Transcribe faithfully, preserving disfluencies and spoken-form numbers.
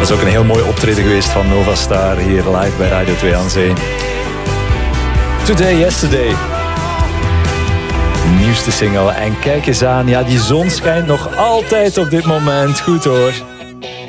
Dat is ook een heel mooi optreden geweest van Nova Star hier live bij Radio twee aan Zee. Today, Yesterday. Nieuwste single. En kijk eens aan, ja, die zon schijnt nog altijd op dit moment. Goed hoor.